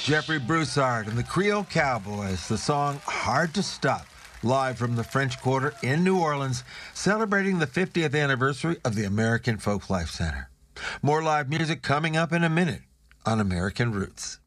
Jeffrey Broussard and the Creole Cowboys, the song Hard to Stop, live from the French Quarter in New Orleans, celebrating the 50th anniversary of the American Folklife Center. More live music coming up in a minute on American Roots.